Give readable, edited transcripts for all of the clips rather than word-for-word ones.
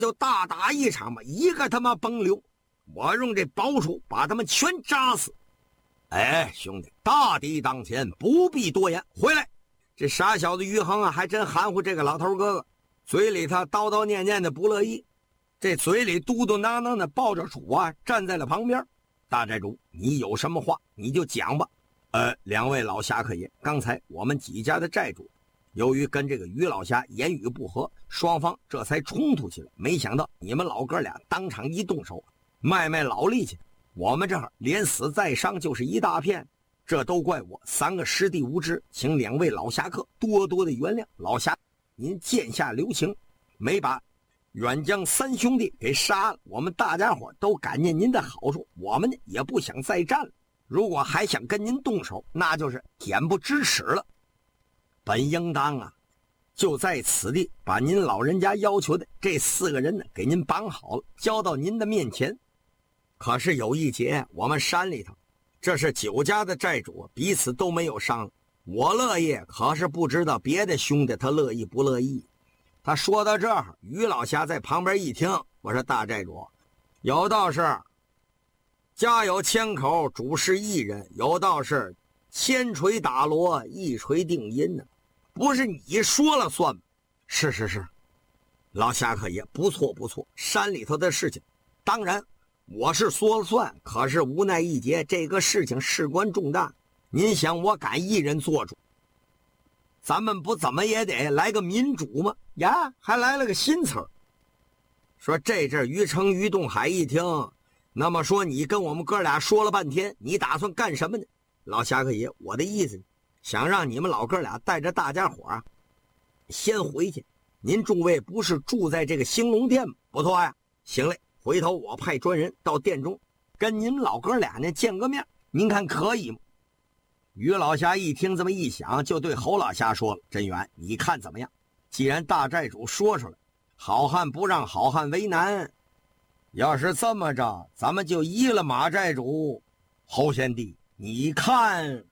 就大打一场吧，一个他妈甭留，我用这宝术把他们全扎死。哎，兄弟，大敌当前，不必多言，回来。这傻小子于恒啊，还真含糊这个老头哥哥，嘴里他叨叨念念的不乐意，这嘴里嘟嘟囔囔的抱着杵啊，站在了旁边。大寨主，你有什么话你就讲吧。两位老侠客爷，刚才我们几家的寨主由于跟这个于老侠言语不合，双方这才冲突起来。没想到你们老哥俩当场一动手，卖老力气，我们这儿连死带伤就是一大片。这都怪我三个师弟无知，请两位老侠客多多的原谅。老侠，您剑下留情，没把远江三兄弟给杀了，我们大家伙都感念您的好处，我们也不想再战了。如果还想跟您动手，那就是恬不知耻了。本应当啊，就在此地把您老人家要求的这4个人呢给您绑好了，交到您的面前。可是有一节，我们山里头这是9家的寨主，彼此都没有商量。我乐意，可是不知道别的兄弟他乐意不乐意。他说到这儿，于老侠在旁边一听，我说大寨主，有道是家有千口，主事一人，有道是千锤打锣，一锤定音呢，不是你说了算吗？是，老侠客爷，不错，山里头的事情当然我是说了算，可是无奈一节，这个事情事关重大，您想我敢一人做主？咱们不怎么也得来个民主吗？呀，还来了个新词儿。说这阵于成于东海一听，那么说你跟我们哥俩说了半天，你打算干什么呢？老侠客爷，我的意思想让你们老哥俩带着大家伙啊先回去。您诸位不是住在这个兴隆殿吗？不错呀，行嘞，回头我派专人到殿中跟您老哥俩呢见个面，您看可以吗？于老侠一听这么一想，就对侯老侠说了，真元，你看怎么样？既然大寨主说出来，好汉不让好汉为难，要是这么着，咱们就依了马寨主。侯贤弟，你看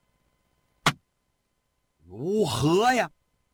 如何呀？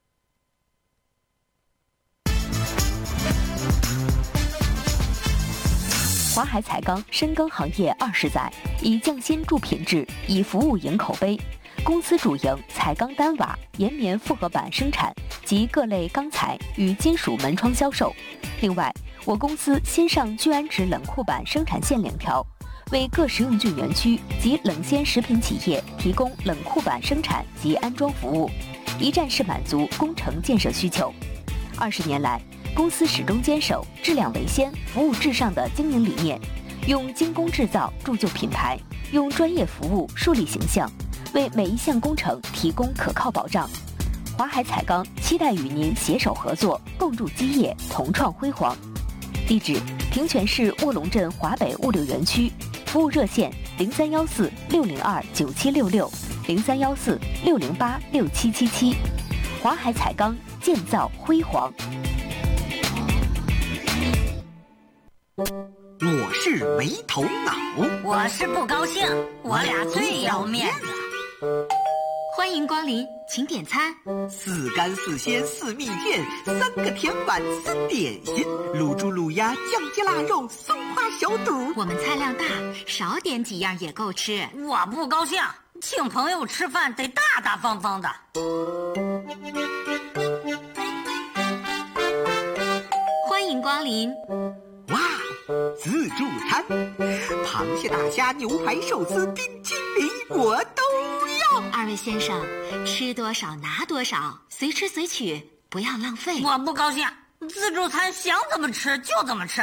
华海彩钢深耕行业20载，以匠心铸品质，以服务赢口碑。公司主营彩钢单瓦、岩棉复合板生产及各类钢材与金属门窗销售。另外，我公司新上聚氨酯冷库板生产线2条，为各食用菌园区及冷鲜食品企业提供冷库板生产及安装服务，一站式满足工程建设需求。20年来，公司始终坚守质量为先、服务至上的经营理念，用精工制造铸就品牌，用专业服务树立形象，为每一项工程提供可靠保障。华海彩钢期待与您携手合作，共筑基业，同创辉煌。地址：平泉市卧龙镇华北物流园区，服务热线0314-602-9766，0314-608-6777。华海彩钢，建造辉煌。 我是没头脑， 我是不高兴，我俩最要面子。 欢迎光临，请点餐。 4干4鲜4蜜饯，3个甜碗3点心，卤猪卤鸭酱鸡腊肉松花小肚。 我们菜量大，少点几样也够吃。 我不高兴，请朋友吃饭得大大方方的。 欢迎光临。 哇，自助餐，螃蟹、大虾、牛排、寿司、冰淇淋，我都要。 2位先生，吃多少拿多少，随吃随取，不要浪费。 我不高兴，自助餐想怎么吃就怎么吃。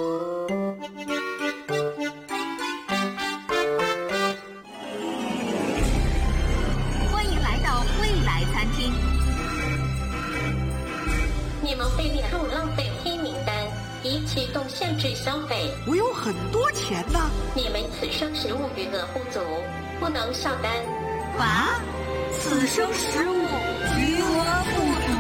欢迎来到未来餐厅。 你们被列入浪费黑名单，已启动限制消费。 我有很多钱呢。 你们此生食物余额不足，不能上单。 啊？此生食物余额不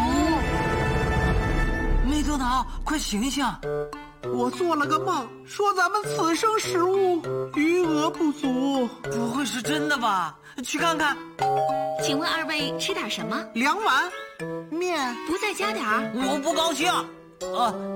足？ 没头脑，快醒醒！ 我做了个梦，说咱们此生食物余额不足。 不会是真的吧？去看看。 请问2位吃点什么？ 2碗面， 不再加点儿？ 我不高兴。